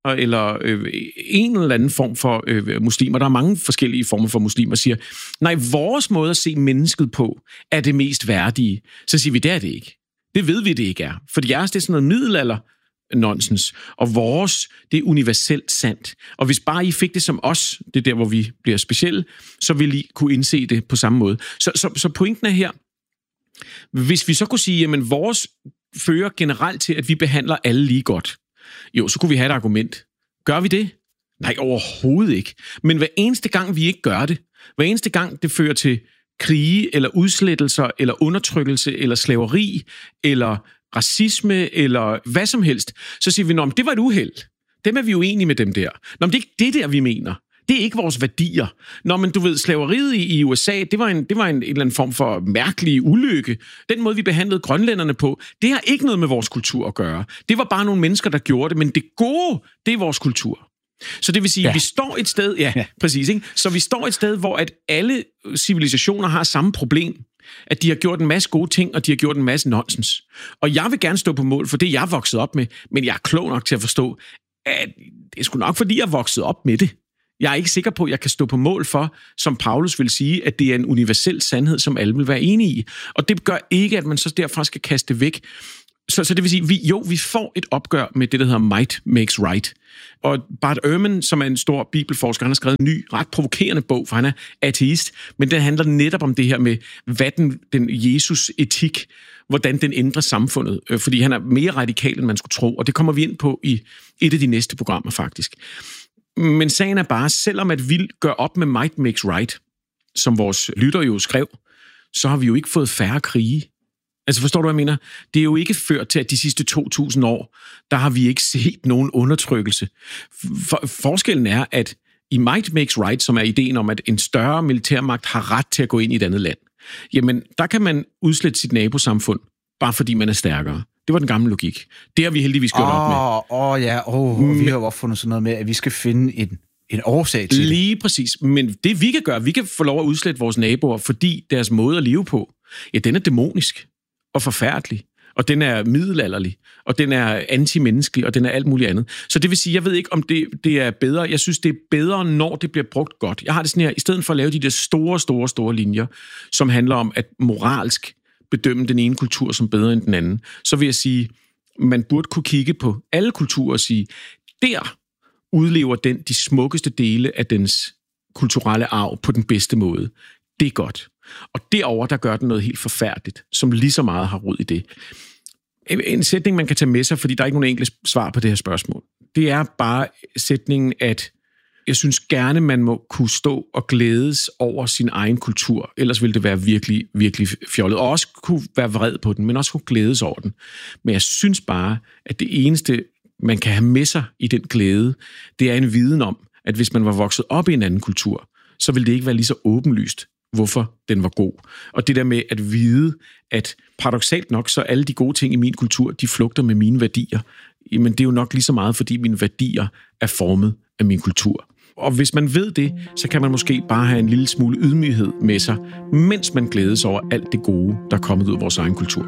eller en eller anden form for muslimer, der er mange forskellige former for muslimer, siger, nej, vores måde at se mennesket på er det mest værdige. Så siger vi, det er det ikke. Det ved vi, det ikke er. For jeres, det er sådan noget middelalder nonsens, og vores, det er universelt sandt. Og hvis bare I fik det som os, det er der, hvor vi bliver specielle, så vil I kunne indse det på samme måde. Så pointen er her, hvis vi så kunne sige, jamen vores fører generelt til, at vi behandler alle lige godt, jo, så kunne vi have et argument. Gør vi det? Nej, overhovedet ikke. Men hver eneste gang, vi ikke gør det, hver eneste gang, det fører til krige, eller udslettelser, eller undertrykkelse, eller slaveri, eller racisme, eller hvad som helst, så siger vi, nå, det var et uheld. Dem er vi jo enige med dem der. Nå, men det er ikke det der, vi mener. Det er ikke vores værdier. Nå, men du ved, slaveriet i USA, det var en eller anden form for mærkelig ulykke. Den måde, vi behandlede grønlænderne på, det har ikke noget med vores kultur at gøre. Det var bare nogle mennesker, der gjorde det, men det gode, det er vores kultur. Så det vil sige, vi står et sted, præcis, ikke? Så vi står et sted, hvor at alle civilisationer har samme problem. At de har gjort en masse gode ting, og de har gjort en masse nonsens. Og jeg vil gerne stå på mål for det, jeg er vokset op med, men jeg er klog nok til at forstå, at det er sgu nok, fordi jeg er vokset op med det. Jeg er ikke sikker på, at jeg kan stå på mål for, som Paulus vil sige, at det er en universel sandhed, som alle vil være enige i. Og det gør ikke, at man så derfra skal kaste det væk. Så det vil sige, vi får et opgør med det, der hedder might makes right. Og Bart Ehrman, som er en stor bibelforsker, han har skrevet en ny, ret provokerende bog, for han er ateist, men den handler netop om det her med, hvad den Jesus-etik, hvordan den ændrer samfundet, fordi han er mere radikal, end man skulle tro, og det kommer vi ind på i et af de næste programmer, faktisk. Men sagen er bare, selvom at vi gør op med might makes right, som vores lytter jo skrev, så har vi jo ikke fået færre krige. Altså forstår du, hvad jeg mener? Det er jo ikke ført til, at de sidste 2.000 år, der har vi ikke set nogen undertrykkelse. Forskellen er, at i might makes right, som er ideen om, at en større militærmagt har ret til at gå ind i et andet land, jamen der kan man udslette sit nabosamfund, bare fordi man er stærkere. Det var den gamle logik. Det har vi heldigvis gjort op med. Vi har jo opfundet sådan noget med, at vi skal finde en årsag til lige præcis. Men det vi kan gøre, vi kan få lov at udslette vores naboer, fordi deres måde at leve på, ja, den er dæmonisk og forfærdelig, og den er middelalderlig, og den er antimenneskelig, og den er alt muligt andet. Så det vil sige, jeg ved ikke, om det er bedre. Jeg synes, det er bedre, når det bliver brugt godt. Jeg har det sådan her, i stedet for at lave de der store linjer, som handler om at moralsk bedømme den ene kultur som bedre end den anden, så vil jeg sige, man burde kunne kigge på alle kulturer og sige, der udlever den de smukkeste dele af dens kulturelle arv på den bedste måde. Det er godt. Og derover der gør den noget helt forfærdeligt, som lige så meget har rod i det. En sætning, man kan tage med sig, fordi der er ikke nogen enkle svar på det her spørgsmål, det er bare sætningen, at jeg synes gerne, man må kunne stå og glædes over sin egen kultur. Ellers ville det være virkelig, virkelig fjollet. Og også kunne være vred på den, men også kunne glædes over den. Men jeg synes bare, at det eneste, man kan have med sig i den glæde, det er en viden om, at hvis man var vokset op i en anden kultur, så ville det ikke være lige så åbenlyst, hvorfor den var god. Og det der med at vide, at paradoksalt nok, så alle de gode ting i min kultur, de flugter med mine værdier. Men det er jo nok lige så meget, fordi mine værdier er formet af min kultur. Og hvis man ved det, så kan man måske bare have en lille smule ydmyghed med sig, mens man glædes over alt det gode, der er kommet ud af vores egen kultur.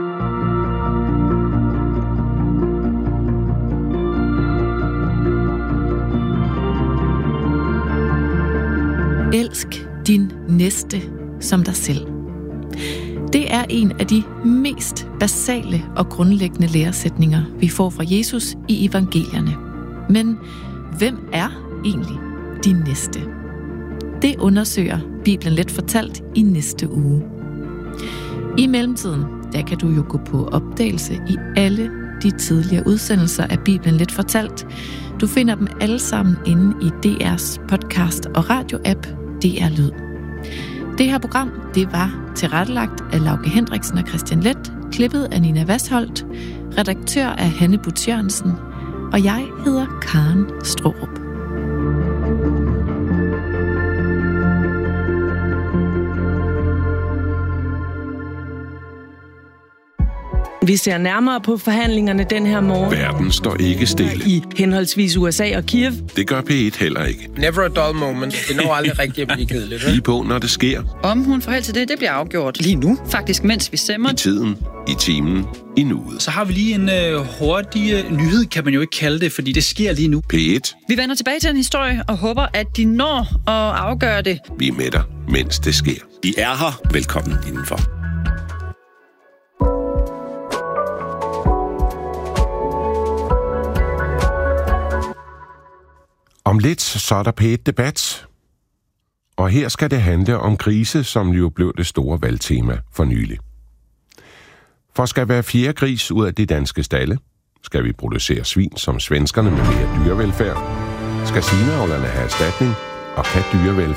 Elsk din næste som dig selv. Det er en af de mest basale og grundlæggende læresætninger, vi får fra Jesus i evangelierne. Men hvem er egentlig din næste? Det undersøger Bibelen Let Fortalt i næste uge. I mellemtiden, der kan du jo gå på opdagelse i alle de tidligere udsendelser af Bibelen Let Fortalt. Du finder dem alle sammen inde i DR's podcast og radioapp DR Lyd. Det her program, det var tilrettelagt af Lauke Hendriksen og Christian Leth, klippet af Nina Vasholdt, redaktør af Hanne Butz Jørgensen, og jeg hedder Karen Straarup. Vi ser nærmere på forhandlingerne den her morgen. Verden står ikke stille. I henholdsvis USA og Kiev. Det gør P1 heller ikke. Never a dull moment. Det når aldrig rigtig at blive kedeligt. Lige på, når det sker. Om hun får held til det bliver afgjort lige nu. Faktisk, mens vi stemmer. I tiden, i timen, i nuet. Så har vi lige en hurtig nyhed, kan man jo ikke kalde det, fordi det sker lige nu. P1. Vi vender tilbage til en historie og håber, at de når at afgøre det. Vi er med dig, mens det sker. I er her. Velkommen indenfor. Om lidt så er der P1 Debat. Og her skal det handle om grise, som jo blev det store valgtema for nylig. For skal hver fjerde gris ud af de danske stalde? Skal vi producere svin som svenskerne med mere dyrevelfærd? Skal svineavlerne have erstatning? Og kan dyrevelfærd?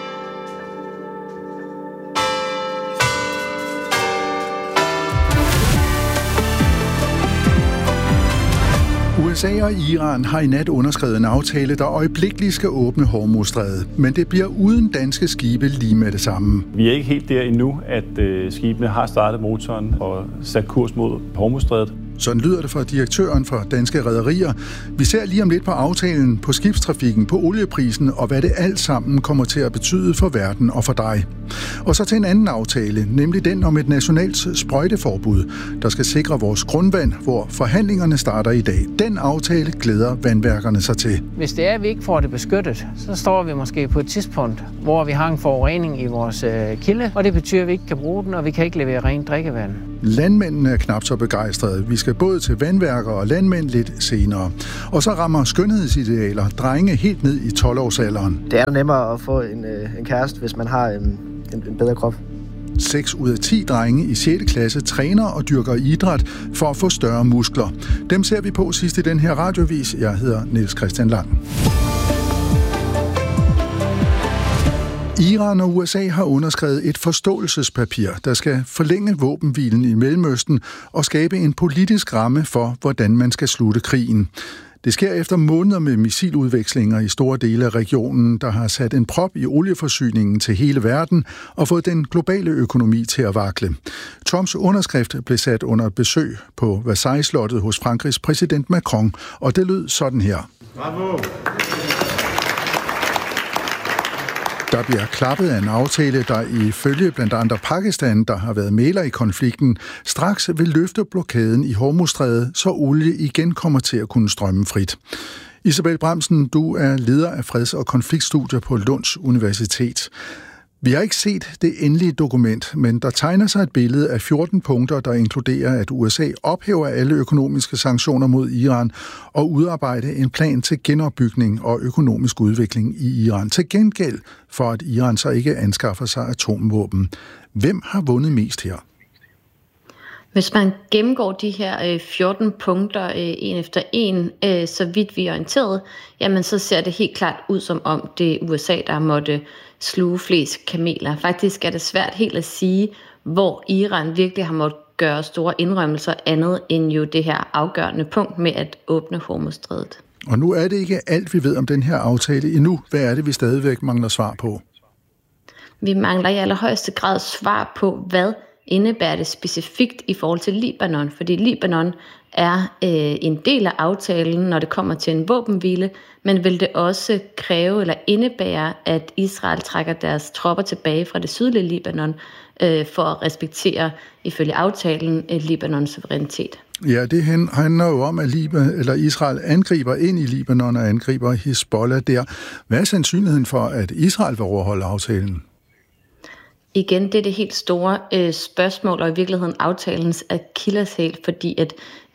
USA og Iran har i nat underskrevet en aftale, der øjeblikkeligt skal åbne Hormuzstrædet. Men det bliver uden danske skibe lige med det samme. Vi er ikke helt der endnu, at skibene har startet motoren og sat kurs mod Hormuzstrædet. Sådan lyder det fra direktøren for Danske Rederier. Vi ser lige om lidt på aftalen, på skibstrafikken, på olieprisen og hvad det alt sammen kommer til at betyde for verden og for dig. Og så til en anden aftale, nemlig den om et nationalt sprøjteforbud, der skal sikre vores grundvand, hvor forhandlingerne starter i dag. Den aftale glæder vandværkerne sig til. Hvis det er, at vi ikke får det beskyttet, så står vi måske på et tidspunkt, hvor vi har en forurening i vores kilde, og det betyder, at vi ikke kan bruge den, og vi kan ikke levere rent drikkevand. Landmændene er knap så begejstrede. Vi skal både til vandværker og landmænd lidt senere. Og så rammer skønhedsidealer drenge helt ned i 12-årsalderen. Det er nemmere at få en kæreste, hvis man har en bedre krop. 6 ud af 10 drenge i 6. klasse træner og dyrker idræt for at få større muskler. Dem ser vi på sidst i den her radiovis. Jeg hedder Niels Christian Lang. Iran og USA har underskrevet et forståelsespapir, der skal forlænge våbenhvilen i Mellemøsten og skabe en politisk ramme for, hvordan man skal slutte krigen. Det sker efter måneder med missiludvekslinger i store dele af regionen, der har sat en prop i olieforsyningen til hele verden og fået den globale økonomi til at vakle. Trumps underskrift blev sat under et besøg på Versailles-slottet hos Frankrigs præsident Macron, og det lød sådan her. Bravo! Der bliver klappet af en aftale, der ifølge blandt andre Pakistan, der har været mægler i konflikten, straks vil løfte blokaden i Hormuzstrædet, så olie igen kommer til at kunne strømme frit. Isabel Bramsen, du er leder af freds- og konfliktstudier på Lunds Universitet. Vi har ikke set det endelige dokument, men der tegner sig et billede af 14 punkter, der inkluderer, at USA ophæver alle økonomiske sanktioner mod Iran og udarbejder en plan til genopbygning og økonomisk udvikling i Iran. Til gengæld for, at Iran så ikke anskaffer sig atomvåben. Hvem har vundet mest her? Hvis man gennemgår de her 14 punkter en efter en, så vidt vi er orienteret, jamen så ser det helt klart ud som om det er USA, der måtte sluge flest kameler. Faktisk er det svært helt at sige, hvor Iran virkelig har måttet gøre store indrømmelser andet end jo det her afgørende punkt med at åbne Hormuzstrædet. Og nu er det ikke alt, vi ved om den her aftale endnu. Hvad er det, vi stadigvæk mangler svar på? Vi mangler i allerhøjeste grad svar på, hvad indebærer det specifikt i forhold til Libanon, fordi Libanon er en del af aftalen, når det kommer til en våbenhvile, men vil det også kræve eller indebære, at Israel trækker deres tropper tilbage fra det sydlige Libanon for at respektere, ifølge aftalen, Libanons suverænitet. Ja, det handler jo om, at Israel angriber ind i Libanon og angriber Hezbollah der. Hvad er sandsynligheden for, at Israel vil overholde aftalen? Igen, det er det helt store spørgsmål, og i virkeligheden aftalens akilleshæl, fordi at,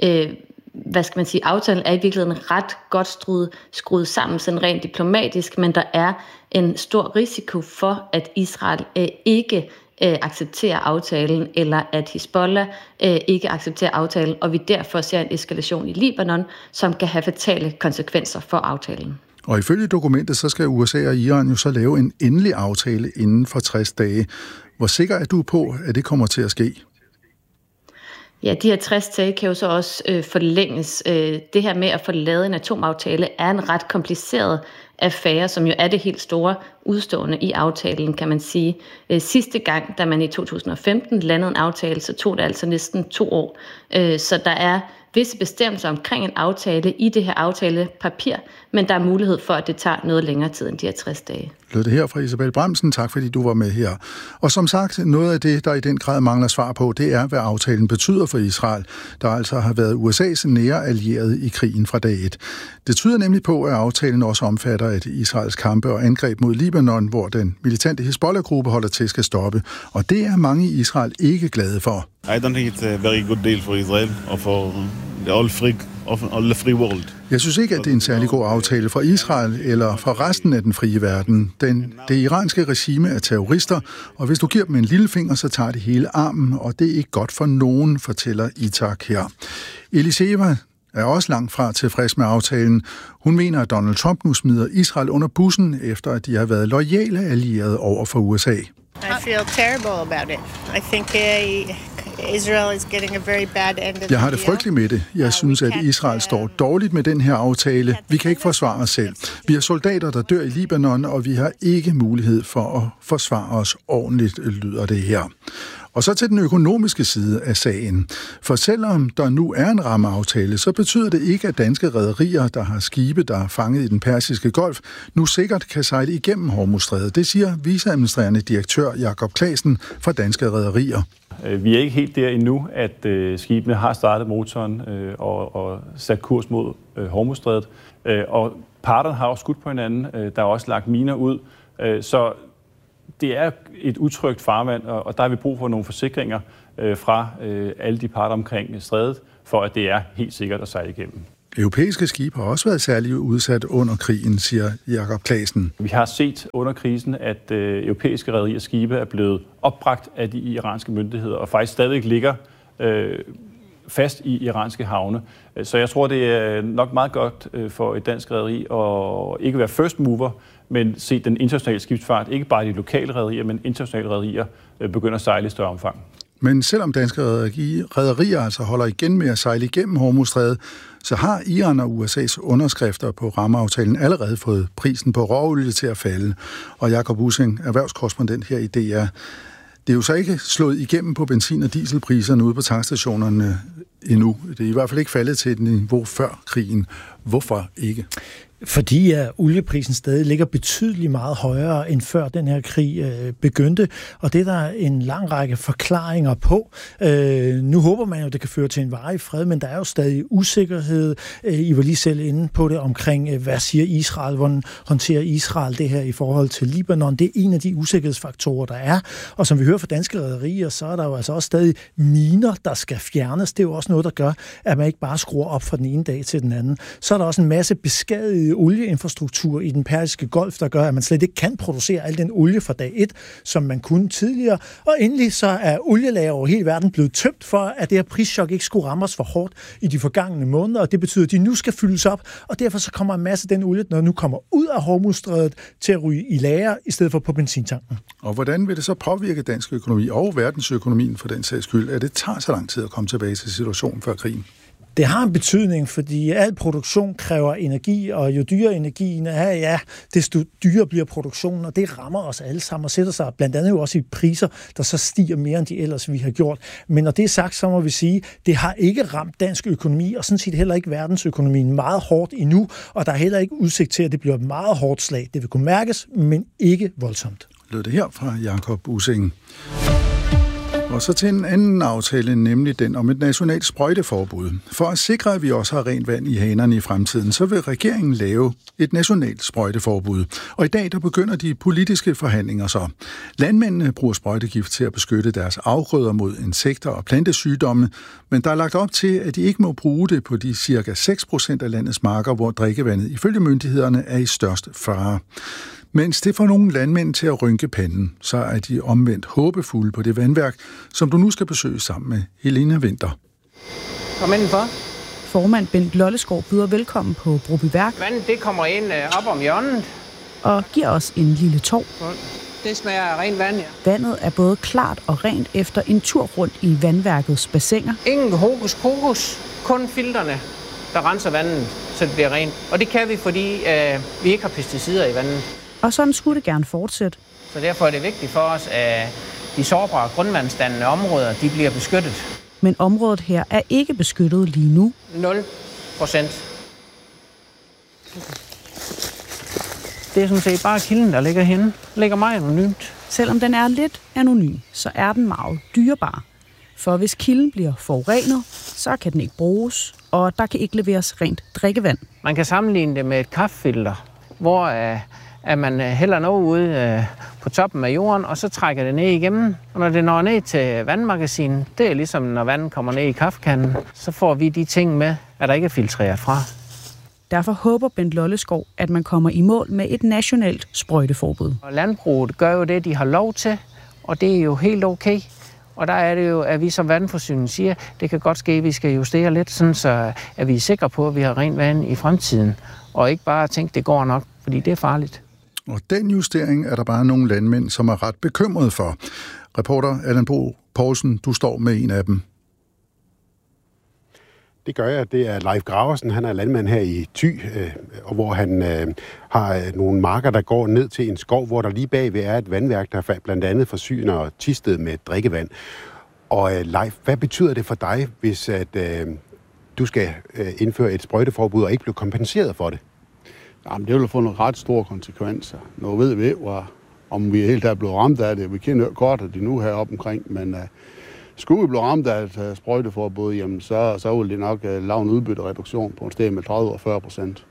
aftalen er i virkeligheden ret godt skruet sammen, sådan rent diplomatisk, men der er en stor risiko for, at Israel ikke accepterer aftalen, eller at Hezbollah ikke accepterer aftalen, og vi derfor ser en eskalation i Libanon, som kan have fatale konsekvenser for aftalen. Og ifølge dokumentet, så skal USA og Iran jo så lave en endelig aftale inden for 60 dage. Hvor sikker er du på, at det kommer til at ske? Ja, de her 60 dage kan jo så også forlænges. Det her med at få lavet en atomaftale er en ret kompliceret affære, som jo er det helt store udstående i aftalen, kan man sige. Sidste gang, da man i 2015 landede en aftale, så tog det altså næsten 2 år. Så der er visse bestemmelser omkring en aftale i det her aftalepapir, men der er mulighed for, at det tager noget længere tid end de her 60 dage. Lød det her fra Isabel Bremsen. Tak fordi du var med her. Og som sagt, noget af det, der i den grad mangler svar på, det er, hvad aftalen betyder for Israel, der altså har været USA's nære allierede i krigen fra dag 1. Det tyder nemlig på, at aftalen også omfatter, at Israels kampe og angreb mod Libanon, hvor den militante Hezbollah-gruppe holder til, skal stoppe. Og det er mange i Israel ikke glade for. I don't think it's a very good deal for Israel or for all the free world. Jeg synes ikke, at det er en særlig god aftale for Israel eller for resten af den frie verden. Det iranske regime er terrorister, og hvis du giver dem en lillefinger, så tager det hele armen, og det er ikke godt for nogen, fortæller Itak her. Eliseva er også langt fra tilfreds med aftalen. Hun mener, at Donald Trump nu smider Israel under bussen, efter at de har været loyale allierede over for USA. I feel terrible about it. I think Israel is getting a very bad end of the deal. Jeg har det frygteligt med det. Jeg synes, at Israel står dårligt med den her aftale. Vi kan ikke forsvare os selv. Vi har soldater, der dør i Libanon, og vi har ikke mulighed for at forsvare os ordentligt, lyder det her. Og så til den økonomiske side af sagen. For selvom der nu er en rammeaftale, så betyder det ikke, at danske rederier, der har skibe, der er fanget i den persiske golf, nu sikkert kan sejle igennem Hormuzstrædet. Det siger viceadministrerende direktør Jakob Claesen fra Danske Rederier. Vi er ikke helt der endnu, at skibene har startet motoren og sat kurs mod Hormuzstrædet. Og parterne har også skudt på hinanden. Der er også lagt miner ud. Så det er et utrygt farvand, og der har vi brug for nogle forsikringer fra alle de parter omkring strædet, for at det er helt sikkert at sejle igennem. Europæiske skibe har også været særligt udsat under krigen, siger Jakob Claesen. Vi har set under krisen, at europæiske rederiers skibe er blevet opbragt af de iranske myndigheder, og faktisk stadig ligger fast i iranske havne. Så jeg tror, det er nok meget godt for et dansk rederi at ikke være first mover, men se den internationale skibsfart, ikke bare de lokale rederier, men internationale rederier begynder at sejle i større omfang. Men selvom danske rederier altså holder igen med at sejle igennem Hormuzstrædet, så har Iran og USA's underskrifter på rammeaftalen allerede fået prisen på råolie til at falde. Og Jakob Ussing, erhvervskorrespondent her i DR. Det er jo så ikke slået igennem på benzin- og dieselpriserne ude på tankstationerne endnu. Det er i hvert fald ikke faldet til et niveau før krigen. Hvorfor ikke? Fordi olieprisen stadig ligger betydeligt meget højere end før den her krig begyndte, og det er der en lang række forklaringer på. Nu håber man jo, det kan føre til en varig fred, men der er jo stadig usikkerhed. I var lige selv inde på det omkring, hvad siger Israel, hvordan håndterer Israel det her i forhold til Libanon. Det er en af de usikkerhedsfaktorer, der er, og som vi hører fra danske rederier, så er der jo altså også stadig miner, der skal fjernes. Det er jo også noget, der gør, at man ikke bare skruer op fra den ene dag til den anden. Så er der også en masse beskadiget olieinfrastruktur i den persiske golf, der gør, at man slet ikke kan producere al den olie fra dag 1, som man kunne tidligere. Og endelig så er olielager over hele verden blevet tømt for, at det her prischok ikke skulle ramme os for hårdt i de forgangne måneder, og det betyder, at de nu skal fyldes op, og derfor så kommer en masse af den olie, når nu kommer ud af Hormuzstrædet, til at ryge i lager, i stedet for på benzintanken. Og hvordan vil det så påvirke dansk økonomi og verdensøkonomien for den sags skyld, at det tager så lang tid at komme tilbage til situationen før krigen? Det har en betydning, fordi al produktion kræver energi, og jo dyrere energien er, desto dyrere bliver produktionen, og det rammer os alle sammen og sætter sig blandt andet jo også i priser, der så stiger mere end de ellers vi har gjort. Men når det er sagt, så må vi sige, det har ikke ramt dansk økonomi, og sådan set heller ikke verdensøkonomien meget hårdt endnu, og der er heller ikke udsigt til, at det bliver et meget hårdt slag. Det vil kunne mærkes, men ikke voldsomt. Lød det her fra Jakob Ussing. Og så til en anden aftale, nemlig den om et nationalt sprøjteforbud. For at sikre, at vi også har rent vand i hanerne i fremtiden, så vil regeringen lave et nationalt sprøjteforbud. Og i dag der begynder de politiske forhandlinger så. Landmændene bruger sprøjtegift til at beskytte deres afgrøder mod insekter og plantesygdomme, men der er lagt op til, at de ikke må bruge det på de ca. 6% af landets marker, hvor drikkevandet ifølge myndighederne er i størst fare. Mens det får nogle landmænd til at rynke panden, så er de omvendt håbefulde på det vandværk, som du nu skal besøge sammen med Helena Winther. Kom indenfor. Formand Bent Lolleskov byder velkommen på Brobyværk. Vandet det kommer ind op om hjørnet. Og giver os en lille tår. Det smager af rent vand, ja. Vandet er både klart og rent efter en tur rundt i vandværkets bassiner. Ingen hokus pokus, kun filterne, der renser vandet, så det bliver rent. Og det kan vi, fordi vi ikke har pesticider i vandet. Og sådan skulle det gerne fortsætte. Så derfor er det vigtigt for os, at de sårbare grundvandsdannende områder, de bliver beskyttet. Men området her er ikke beskyttet lige nu. 0%. Det er sådan set bare kilden, der ligger henne. Ligger meget anonymt. Selvom den er lidt anonym, så er den meget dyrebar. For hvis kilden bliver forurenet, så kan den ikke bruges, og der kan ikke leveres rent drikkevand. Man kan sammenligne det med et kaffefilter, hvor at man hælder noget ude på toppen af jorden, og så trækker det ned igennem. Og når det når ned til vandmagasinen, det er ligesom når vandet kommer ned i kaffekanden, så får vi de ting med, at der ikke er filtreret fra. Derfor håber Bent Lolleskov, at man kommer i mål med et nationalt sprøjteforbud. Og landbruget gør jo det, de har lov til, og det er jo helt okay. Og der er det jo, at vi som vandforsyning siger, det kan godt ske, at vi skal justere lidt, sådan så at vi er sikre på, at vi har rent vand i fremtiden. Og ikke bare tænke, det går nok, fordi det er farligt. Og den justering er der bare nogle landmænd, som er ret bekymrede for. Reporter Allan Bo Poulsen, du står med en af dem. Det gør jeg. Det er Leif Graversen. Han er landmand her i Thy, og hvor han har nogle marker, der går ned til en skov, hvor der lige bagved er et vandværk, der blandt andet forsyner Thisted med drikkevand. Og Leif, hvad betyder det for dig, hvis du skal indføre et sprøjteforbud og ikke blive kompenseret for det? Jamen, det vil få nogle ret store konsekvenser. Nu ved vi ikke, om vi helt er blevet ramt af det. Vi kender jo godt, at de nu heroppe omkring, men skulle vi blive ramt af et sprøjteforbud, jamen så vil det nok lave en udbyttereduktion på et sted med 30-40%.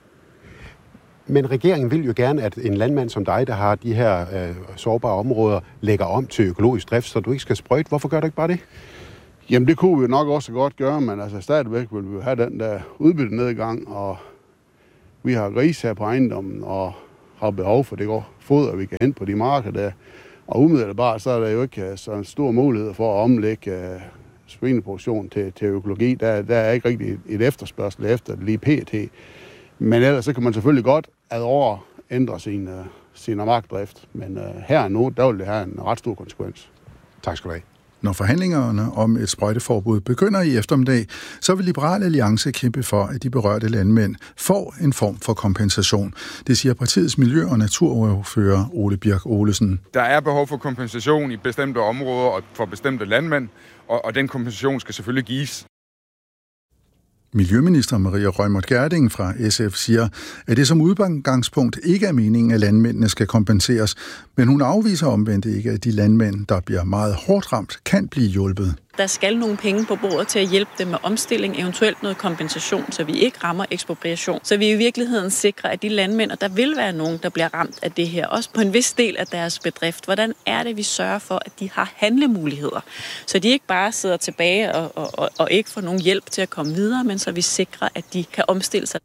Men regeringen vil jo gerne, at en landmand som dig, der har de her sårbare områder, lægger om til økologisk drift, så du ikke skal sprøjte. Hvorfor gør du ikke bare det? Jamen, det kunne vi nok også godt gøre, men altså stadigvæk vil vi have den der udbyttenedgang, og vi har grise her på ejendommen og har behov for det foder, vi kan hente på de marker der. Og umiddelbart så er der jo ikke så en stor mulighed for at omlægge svineproduktion til økologi. Der er ikke rigtig et efterspørgsel efter det lige pt. Men ellers så kan man selvfølgelig godt ad år ændre sin markdrift. Men her nu, der vil det have en ret stor konsekvens. Tak skal du have. Når forhandlingerne om et sprøjteforbud begynder i eftermiddag, så vil Liberal Alliance kæmpe for, at de berørte landmænd får en form for kompensation. Det siger partiets miljø- og naturordfører Ole Birk Olesen. Der er behov for kompensation i bestemte områder og for bestemte landmænd, og den kompensation skal selvfølgelig gives. Miljøminister Maria Reumert Gjerding fra SF siger, at det som udgangspunkt ikke er meningen, at landmændene skal kompenseres, men hun afviser omvendt ikke, at de landmænd, der bliver meget hårdt ramt, kan blive hjulpet. Der skal nogle penge på bordet til at hjælpe dem med omstilling, eventuelt noget kompensation, så vi ikke rammer ekspropriation. Så vi i virkeligheden sikrer, at de landmænd, og der vil være nogen, der bliver ramt af det her, også på en vis del af deres bedrift. Hvordan er det, vi sørger for, at de har handlemuligheder? Så de ikke bare sidder tilbage og ikke får nogen hjælp til at komme videre, men så vi sikrer, at de kan omstille sig.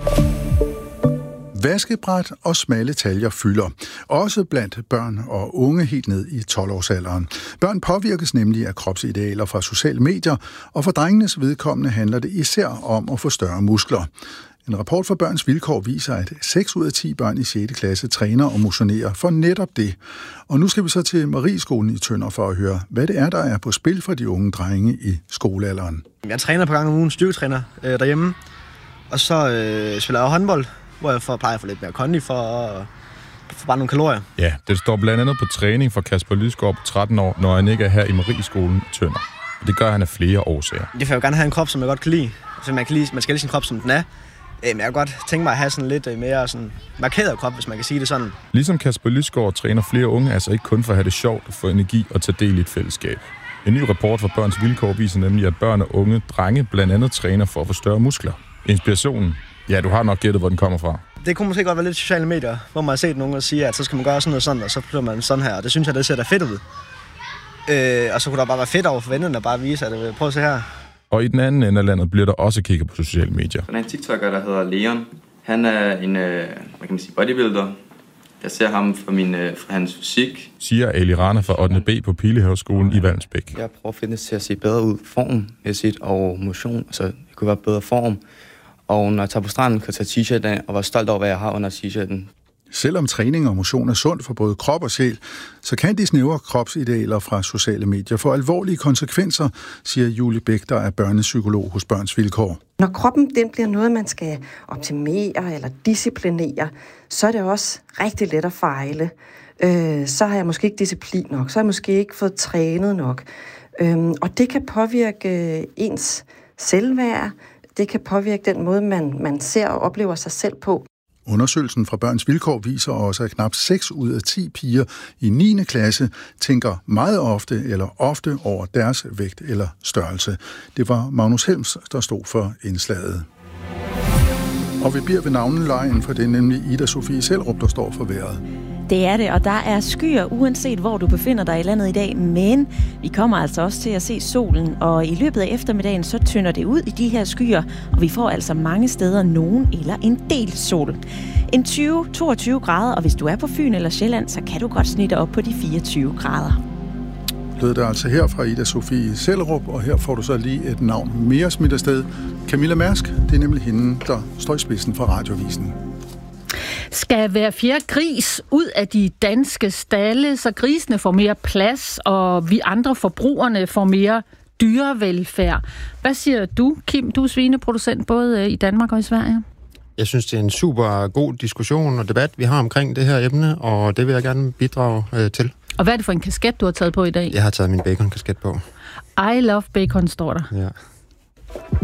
Vaskebræt og smalle taljer fylder, også blandt børn og unge helt ned i 12-årsalderen. Børn påvirkes nemlig af kropsidealer fra sociale medier, og for drengenes vedkommende handler det især om at få større muskler. En rapport fra Børns Vilkår viser, at 6 ud af 10 børn i 6. klasse træner og motionerer for netop det. Og nu skal vi så til Marieskolen i Tønder for at høre, hvad det er, der er på spil for de unge drenge i skolealderen. Jeg træner på gang om ugen, styrketræner derhjemme, og så spiller jeg håndbold, hvor jeg plejer at få lidt mere kondi for at få bare nogle kalorier. Ja, det står blandt andet på træning for Kasper Lysgaard på 13 år, når han ikke er her i Marieskolen i Tønder. Og det gør han af flere årsager. Det får jeg jo gerne have en krop, som jeg godt kan lide. Så man skal lide sin krop, som den er. Men jeg kan godt tænke mig at have sådan lidt mere sådan markeret krop, hvis man kan sige det sådan. Ligesom Kasper Lysgaard træner flere unge, altså ikke kun for at have det sjovt og få energi og tage del i et fællesskab. En ny rapport fra Børns Vilkår viser nemlig, at børn og unge drenge blandt andet træner for at få større muskler. Inspirationen? Ja, du har nok gættet, hvor den kommer fra. Det kunne måske godt være lidt sociale medier, hvor man har set nogen og sige, at så skal man gøre sådan og sådan, og så flytter man sådan her, og det synes jeg, det ser da fedt ud. Og så kunne der bare være fedt over for vennerne, at bare vise, at prøv at se her. Og i den anden ende af landet bliver der også kigget på sociale medier. Der er en TikToker, der hedder Leon. Han er en, bodybuilder. Jeg ser ham fra hans fysik. Siger Ali Rana fra 8. B på Pilehaveskolen i Vallensbæk. Jeg prøver at fitness til at se bedre ud. Formmæssigt og motion. Altså, jeg kunne være bedre form. Og når jeg tager på stranden, kan jeg tage t-shirt af og være stolt over, hvad jeg har under t-shirten. Selvom træning og motion er sundt for både krop og sjæl, så kan de snævre kropsidealer fra sociale medier få alvorlige konsekvenser, siger Julie Bæk, der er børnepsykolog hos Børns Vilkår. Når kroppen den bliver noget, man skal optimere eller disciplinere, så er det også rigtig let at fejle. Så har jeg måske ikke disciplin nok, så har jeg måske ikke fået trænet nok. Og det kan påvirke ens selvværd, det kan påvirke den måde, man ser og oplever sig selv på. Undersøgelsen fra Børns Vilkår viser også, at knap 6 ud af 10 piger i 9. klasse tænker meget ofte eller ofte over deres vægt eller størrelse. Det var Magnus Helms, der stod for indslaget. Og vi bliver ved navnelejen, for det er nemlig Ida Sofie Sellerup, der står for vejret. Det er det, og der er skyer, uanset hvor du befinder dig i landet i dag, men vi kommer altså også til at se solen, og i løbet af eftermiddagen så tynder det ud i de her skyer, og vi får altså mange steder nogen eller en del sol. En 20-22 grader, og hvis du er på Fyn eller Sjælland, så kan du godt snitte op på de 24 grader. Lød det altså her fra Ida Sofie Sellerup, og her får du så lige et navn mere smidt afsted. Camilla Mærsk, det er nemlig hende, der står i spidsen for Radiovisen. Skal hver fjerde gris ud af de danske stalde, så grisene får mere plads, og vi andre forbrugerne får mere dyrevelfærd. Hvad siger du, Kim? Du er svineproducent både i Danmark og i Sverige. Jeg synes, det er en super god diskussion og debat, vi har omkring det her emne, og det vil jeg gerne bidrage til. Og hvad er det for en kasket, du har taget på i dag? Jeg har taget min bacon-kasket på. I love bacon, står der. Ja.